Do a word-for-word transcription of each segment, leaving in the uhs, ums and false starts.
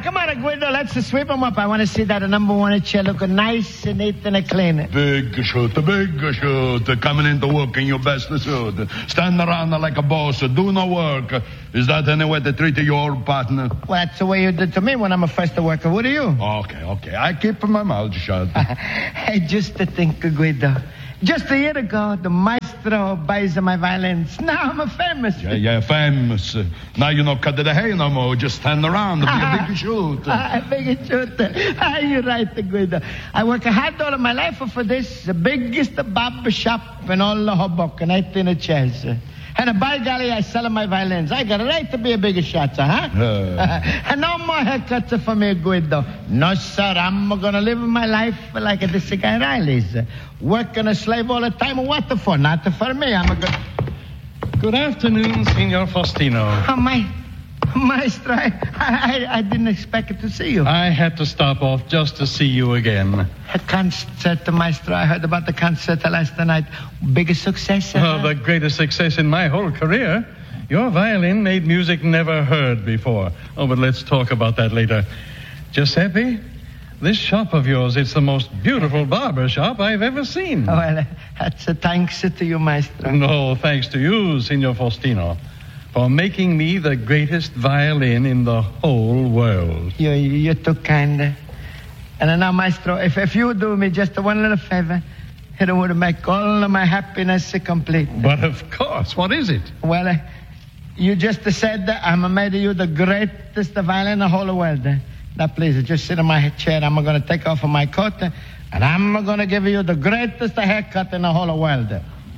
come on, Guido, let's sweep them up. I want to see that number one chair looking nice and neat and clean. Big shoot, big shoot. Coming into work in your best suit. Stand around like a boss, do no work. Is that any way to treat your partner? Well, that's the way you did to me when I'm a first worker. What are you? Okay, okay. I keep my mouth shut. Hey, just to think, Guido. Just a year ago, the maestro buys my violins. Now I'm a famous. Yeah, yeah, famous. Now you don't cut the hay no more. Just stand around and be ah, a big shoot. Ah, big shoot. Ah, you're right, Guido. I work hard all of my life for this. The biggest barber shop in all the Hoboken, eighteen chairs. And by golly, I sell my violins. I got a right to be a bigger shot, huh? Uh. And no more haircuts for me, Guido. No, sir, I'm going to live my life like this guy Riley's. Working a slave all the time. What for? Not for me. I'm a good... Good afternoon, Signor Faustino. Oh, my... Maestro, I, I, I didn't expect to see you. I had to stop off just to see you again. A concert, Maestro. I heard about the concert last night. Biggest success? Oh, the greatest success in my whole career. Your violin made music never heard before. Oh, but let's talk about that later. Giuseppe, this shop of yours, it's the most beautiful barber shop I've ever seen. Oh, well, that's a thanks to you, Maestro. No, thanks to you, Signor Faustino, for making me the greatest violin in the whole world. You, you're too kind. And now, Maestro, if, if you do me just one little favor, it would make all of my happiness complete. But of course, what is it? Well, uh, you just said I'm made you the greatest violin in the whole world. Now, please, just sit in my chair. I'm going to take off my coat, and I'm going to give you the greatest haircut in the whole world.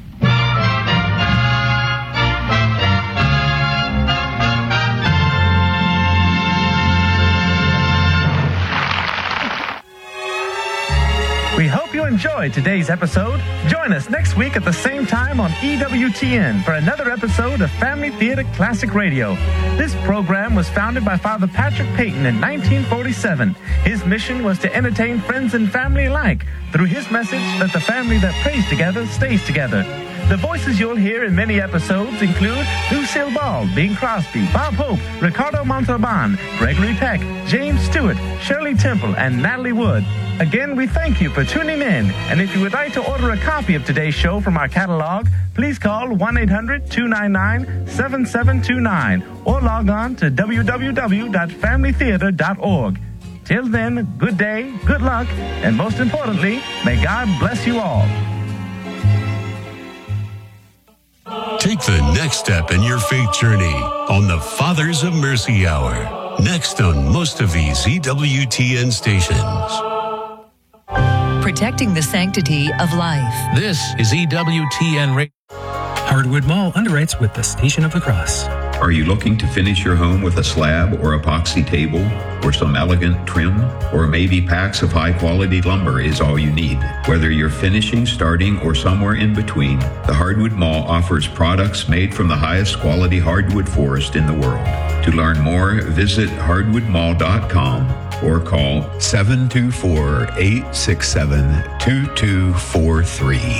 We hope you enjoyed today's episode. Join us next week at the same time on E W T N for another episode of Family Theater Classic Radio. This program was founded by Father Patrick Peyton in nineteen forty-seven. His mission was to entertain friends and family alike through his message that the family that prays together stays together. The voices you'll hear in many episodes include Lucille Ball, Bing Crosby, Bob Hope, Ricardo Montalban, Gregory Peck, James Stewart, Shirley Temple, and Natalie Wood. Again, we thank you for tuning in, and if you would like to order a copy of today's show from our catalog, please call one eight hundred two nine nine seven seven two nine or log on to w w w dot family theater dot org. Till then, good day, good luck, and most importantly, may God bless you all. Take the next step in your faith journey on the Fathers of Mercy Hour. Next on most of these E W T N stations. Protecting the sanctity of life. This is E W T N Radio. Hardwood Mall underwrites with the Station of the Cross. Are you looking to finish your home with a slab or epoxy table or some elegant trim? Or maybe packs of high-quality lumber is all you need? Whether you're finishing, starting, or somewhere in between, the Hardwood Mall offers products made from the highest quality hardwood forest in the world. To learn more, visit hardwood mall dot com or call seven two four, eight six seven, two two four three.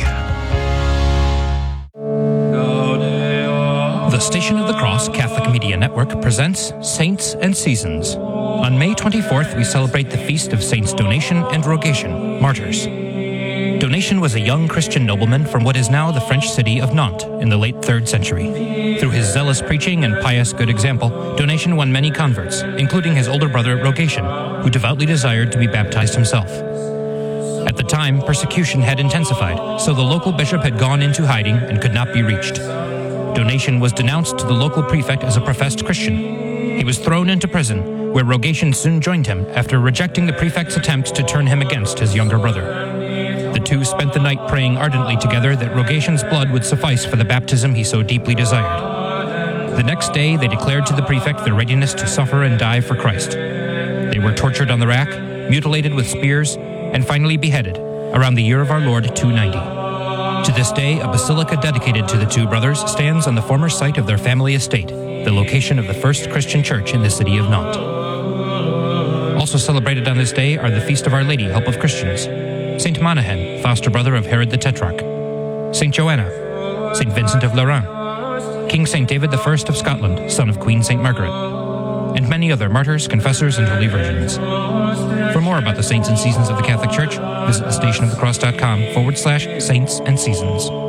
The Station of the Cross Catholic Media Network presents Saints and Seasons. On May twenty-fourth, we celebrate the feast of Saints Donation and Rogation, martyrs. Donation was a young Christian nobleman from what is now the French city of Nantes in the late third century. Through his zealous preaching and pious good example, Donation won many converts, including his older brother Rogation, who devoutly desired to be baptized himself. At the time, persecution had intensified, so the local bishop had gone into hiding and could not be reached. Donation was denounced to the local prefect as a professed Christian. He was thrown into prison, where Rogation soon joined him after rejecting the prefect's attempt to turn him against his younger brother. The two spent the night praying ardently together that Rogation's blood would suffice for the baptism he so deeply desired. The next day, they declared to the prefect their readiness to suffer and die for Christ. They were tortured on the rack, mutilated with spears, and finally beheaded around the year of our Lord two ninety. To this day, a basilica dedicated to the two brothers stands on the former site of their family estate, the location of the first Christian church in the city of Nantes. Also celebrated on this day are the Feast of Our Lady, Help of Christians, Saint Monahan, foster brother of Herod the Tetrarch, Saint Joanna, Saint Vincent of Lerins, King Saint David the First of Scotland, son of Queen Saint Margaret, and many other martyrs, confessors, and holy virgins. For more about the saints and seasons of the Catholic Church, visit thestationofthecross.com forward slash saints and seasons.